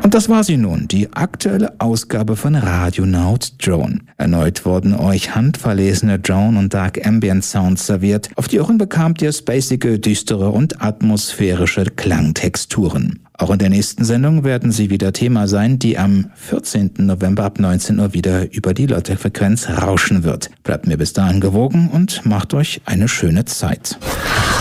Und das war sie nun, die aktuelle Ausgabe von Radionaut Drone. Erneut wurden euch handverlesene Drone- und Dark Ambient Sounds serviert. Auf die Ohren bekamt ihr spacige, düstere und atmosphärische Klangtexturen. Auch in der nächsten Sendung werden sie wieder Thema sein, die am 14. November ab 19 Uhr wieder über die Lotte-Frequenz rauschen wird. Bleibt mir bis dahin gewogen und macht euch eine schöne Zeit.